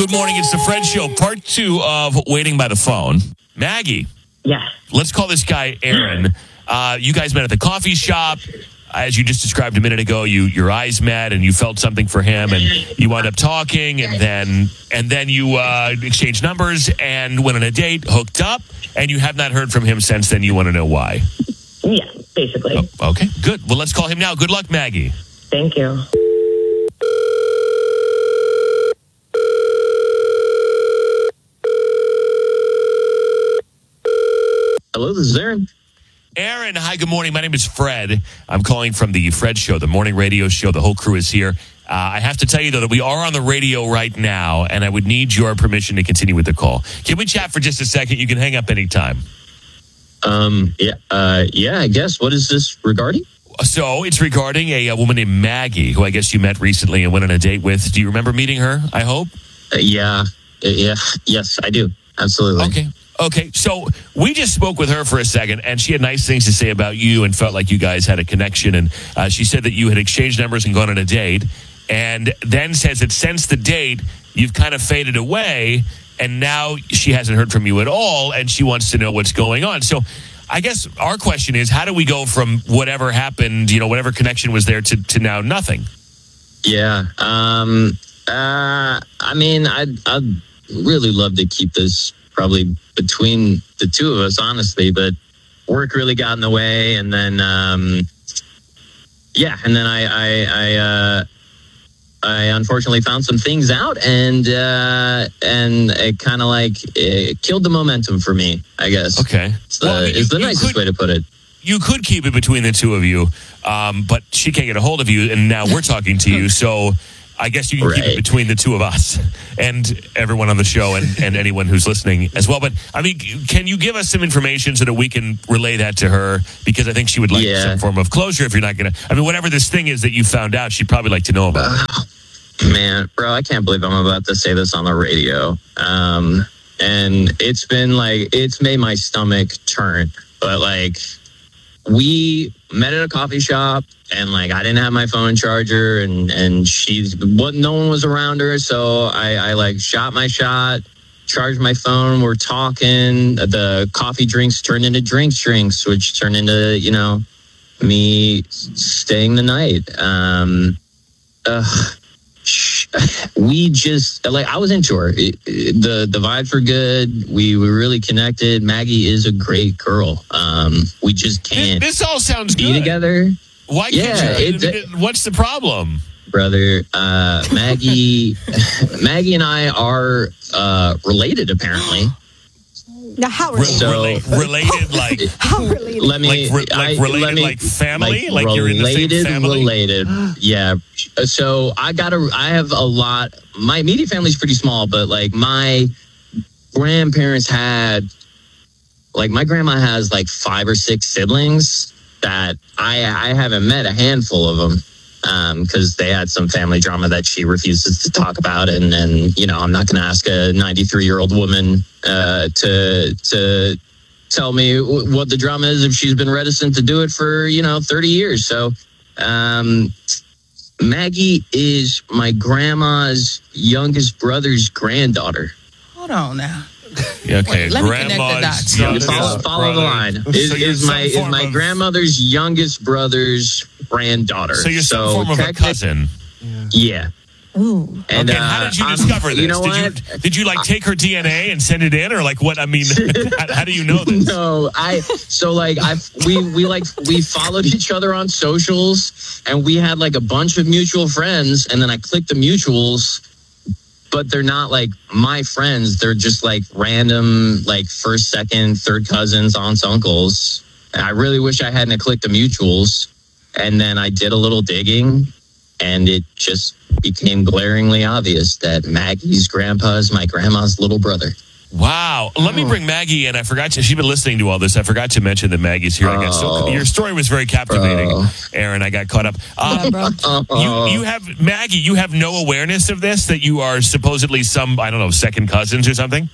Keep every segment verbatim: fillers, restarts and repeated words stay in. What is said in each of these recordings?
Good morning. It's the Fred Show, part two of Waiting by the Phone. Maggie. Yes. Let's call this guy Aaron. Uh, you guys met at the coffee shop. As you just described a minute ago, you your eyes met and you felt something for him, and you wound up talking, and then and then you uh, exchanged numbers and went on a date, hooked up, and you have not heard from him since then. You want to know why? Yeah, basically. Oh, okay, good. Well, let's call him now. Good luck, Maggie. Thank you. Hello, this is Aaron. Aaron, hi, good morning. My name is Fred. I'm calling from the Fred Show, the morning radio show. The whole crew is here. Uh, I have to tell you, though, that we are on the radio right now, and I would need your permission to continue with the call. Can we chat for just a second? You can hang up anytime. Um, yeah, uh, yeah, I guess. What is this regarding? So it's regarding a, a woman named Maggie, who I guess you met recently and went on a date with. Do you remember meeting her, I hope? Uh, yeah, uh, yeah, yes, I do. Absolutely. Okay. Okay, so we just spoke with her for a second, and she had nice things to say about you and felt like you guys had a connection. And uh, she said that you had exchanged numbers and gone on a date, and then says that since the date, you've kind of faded away, and now she hasn't heard from you at all, and she wants to know what's going on. So I guess our question is, how do we go from whatever happened, you know, whatever connection was there to, to now nothing? Yeah. Um, uh, I mean, I'd, I'd really love to keep this probably between the two of us, honestly, but work really got in the way. And then, um, yeah, and then I, I, I, uh, I unfortunately found some things out, and, uh, and it kind of like it killed the momentum for me, I guess. Okay. It's the, Well, I mean, it's you- the you nicest could- way to put it. You could keep it between the two of you, um, but she can't get a hold of you, and now we're talking to you, so I guess you can keep it Right. between the two of us and everyone on the show and, and anyone who's listening as well. But, I mean, can you give us some information so that we can relay that to her? Because I think she would like Yeah. some form of closure if you're not going to... I mean, whatever this thing is that you found out, she'd probably like to know about it. Man, bro, I can't believe I'm about to say this on the radio. Um, and it's been like, it's made my stomach turn. But like, we met at a coffee shop, and like, I didn't have my phone charger, and, and she's, what, no one was around her. So I, I like shot my shot, charged my phone. We're talking. The coffee drinks turned into drinks drinks, which turned into, you know, me staying the night. Um, uh, we just like I was into her. It, it, the the vibes were good. We were really connected. Maggie is a great girl. Um, we just can't This, this all sounds be good. together, Why Yeah, can't you? it- I mean, what's the problem? brother. Uh, Maggie, Maggie and I are uh, related apparently. Now, how Re- related? So- rela- related, like... How related? Let me Like, re- like I- related, let me- like family? Like you're in the same related, family? Related, yeah. So I got a, I have a lot. My immediate family's pretty small, but like my grandparents had, like my grandma has like five or six siblings that I I haven't met a handful of them. Because um, they had some family drama that she refuses to talk about, and and you know I'm not going to ask a ninety-three year old woman uh, to to tell me w- what the drama is if she's been reticent to do it for you know thirty years. So um, Maggie is my grandma's youngest brother's granddaughter. Hold on now. Yeah, okay, Wait, let me connect the grandma's dots. youngest Follow, follow the brother. line. So Is, you're is some my is form my of- grandmother's youngest brother's granddaughter. So you're some form of a technic- cousin. Yeah. Ooh. And, Okay, uh, how did you I'm- discover this? You know did what? you did you like take her D N A and send it in, or like what? I mean, how, how do you know this? No, I so like I we we like we followed each other on socials, and we had like a bunch of mutual friends, and then I clicked the mutuals, but they're not like my friends. They're just like random like first, second, third cousins, aunts, uncles. And I really wish I hadn't clicked the mutuals. And then I did a little digging, and it just became glaringly obvious that Maggie's grandpa is my grandma's little brother. Wow. Let me bring Maggie in. I forgot to, she's been listening to all this. I forgot to mention that Maggie's here. I guess. So Oh. your story was very captivating, Bro. Aaron. I got caught up. Um, Yeah, bro. you, you have, Maggie, you have no awareness of this, that you are supposedly some, I don't know, second cousins or something?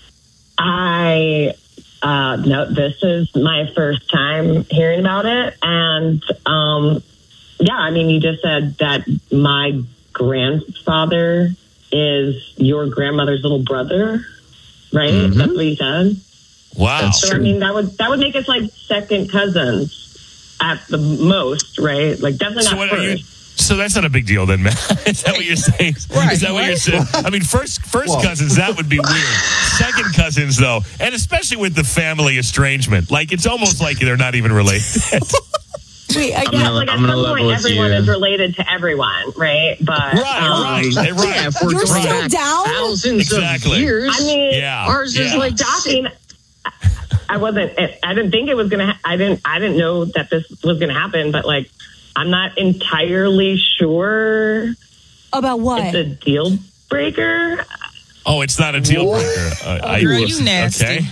I, uh, no, this is my first time hearing about it. And, um, yeah, I mean, you just said that my grandfather is your grandmother's little brother, right? Mm-hmm. That's what he said. Wow. That's So true. I mean, that would that would make us like second cousins at the most, right? Like definitely So not what are you? first. So that's not a big deal then, man. Is that what you're saying? Right, Is that what right. you're saying? I mean, first first cousins, that would be weird. Second cousins, though, and especially with the family estrangement, like it's almost like they're not even related. Wait, I I'm guess. gonna- Like at I'm gonna some level point, with everyone you. is related to everyone, right? But Right, um, right, right. Yeah, if we're You're going still back down? thousands Exactly. of years. I mean, Yeah. ours is yeah. like Shocking. I wasn't. I didn't think it was gonna. Ha- I didn't. I didn't know that this was gonna happen. But like, I'm not entirely sure About what? it's a deal breaker. Oh, it's not a deal breaker. Uh, I, Girl, you nasty. Okay.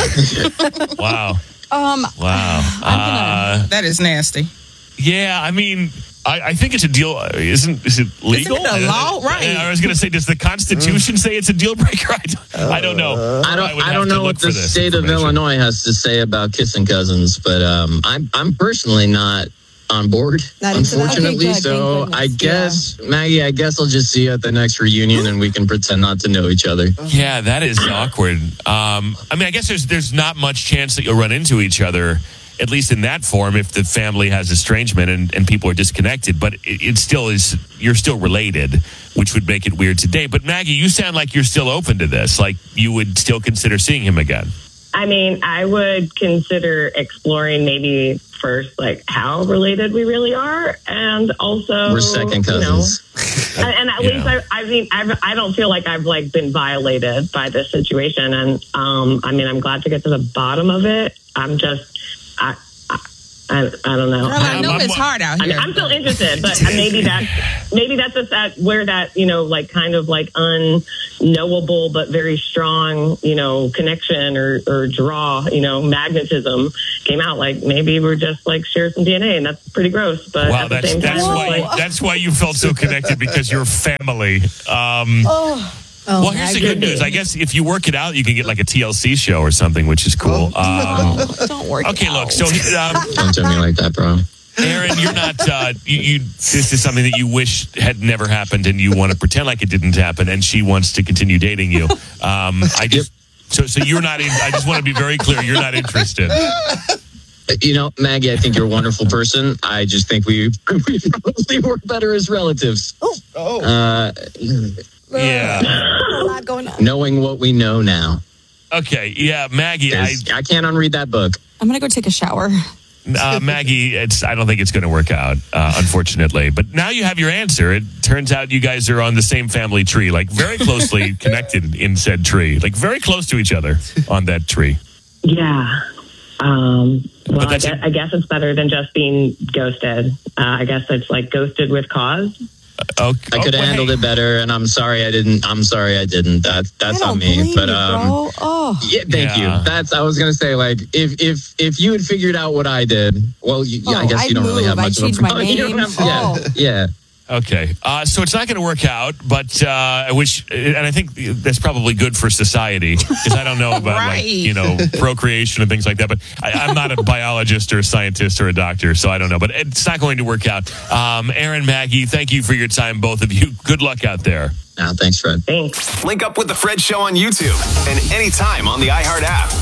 Wow. Um, Wow. I'm Uh, That is nasty. yeah, I mean, I, I think it's a deal. uh, Isn't is it legal? Isn't it a law? Right. I was going to say, does the Constitution say it's a deal breaker? I don't, I don't know. I don't. would I, have don't to know look what for the this state of information. Illinois has to say about kissing cousins, but um, I'm I'm personally not on board, Not into that? unfortunately. Okay, good, so thank I goodness. guess Maggie, I guess I'll just see you at the next reunion, and we can pretend not to know each other. Yeah, that is awkward. Um, I mean, I guess there's there's not much chance that you'll run into each other, at least in that form, if the family has estrangement and, and people are disconnected. But it, it still is, you're still related, which would make it weird today. But Maggie, you sound like you're still open to this. Like you would still consider seeing him again. I mean, I would consider exploring maybe first, like how related we really are, and also We're second you know, cousins. and, and at Yeah. least I, I mean, I've, I don't feel like I've like been violated by this situation, and um, I mean, I'm glad to get to the bottom of it. I'm just, I, I, I, I don't know. Girl, I Um, know I'm- it's hard out I here. mean, I'm still interested, but maybe that's maybe that's just that where that you know like kind of like unknowable but very strong you know connection or or draw you know magnetism came out. Like maybe we're just like share some D N A, and that's pretty gross. But Wow, at the that's same time, that's it's why like, that's why you felt so connected, because you're family. Um, oh, well, here's the good news. I guess if you work it out, you can get like a T L C show or something, which is cool. Um, don't work. it okay, out. look. So, um, Don't tell me like that, bro. Aaron, you're not. Uh, you, you. This is something that you wish had never happened, and you want to pretend like it didn't happen. And she wants to continue dating you. Um, I just. So, so you're not. In, I just want to be very clear. You're not interested. You know, Maggie, I think you're a wonderful person. I just think we we probably work better as relatives. Oh. Uh, Yeah. a lot going on. knowing what we know now, Okay. Yeah, Maggie. I, There's- I can't unread that book. I'm gonna go take a shower. uh, Maggie. It's. I don't think it's going to work out, uh, unfortunately. But now you have your answer. It turns out you guys are on the same family tree, like very closely connected in said tree, like very close to each other on that tree. yeah. Um, well, I that's guess, a- I guess it's better than just being ghosted. Uh, I guess it's like ghosted with cause. Okay. I could have handled it better, and I'm sorry I didn't. I'm sorry I didn't. That that's I don't on me. blame But you, um, bro. Oh, yeah, thank Yeah. you. That's I was gonna say like if if if you had figured out what I did, well, you, yeah, I Oh, guess I'd you don't really move. have I'd much of a change my problem. You don't name. have- yeah, Oh. yeah. Okay, uh, so it's not going to work out, but uh, I wish, and I think that's probably good for society, because I don't know about Right. like you know procreation and things like that. But I, I'm not a biologist or a scientist or a doctor, so I don't know. But it's not going to work out. Um, Aaron, Maggie, thank you for your time, both of you. Good luck out there. No, thanks, Fred. Thanks. Link up with The Fred Show on YouTube and anytime on the iHeart app.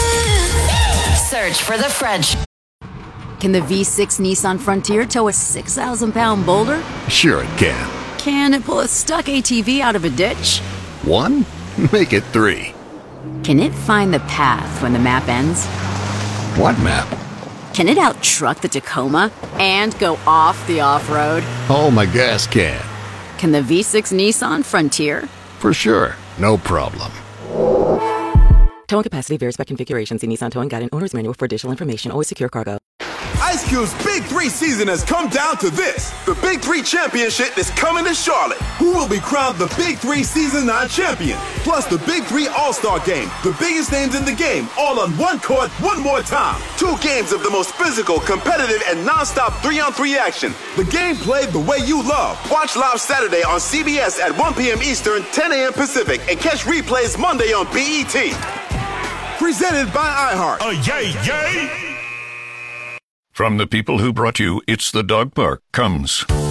Search for The Fred Show. Can the V six Nissan Frontier tow a six thousand pound boulder? Sure it can. Can it pull a stuck A T V out of a ditch? One? Make it three. Can it find the path when the map ends? What map? Can it out-truck the Tacoma and go off the off-road? Oh, my gas can. Can the V six Nissan Frontier? For sure. No problem. Towing capacity varies by configuration. See Nissan Towing Guide and Owner's Manual for additional information. Always secure cargo. Ice Cube's Big Three season has come down to this. The Big Three Championship is coming to Charlotte. Who will be crowned the Big Three Season nine champion? Plus the Big Three All-Star Game. The biggest names in the game, all on one court, one more time. Two games of the most physical, competitive, and non-stop three-on-three action. The game played the way you love. Watch live Saturday on C B S at one p.m. Eastern, ten a.m. Pacific, and catch replays Monday on B E T. Presented by iHeart. Oh, yay, yay! From the people who brought you It's the Dog Park comes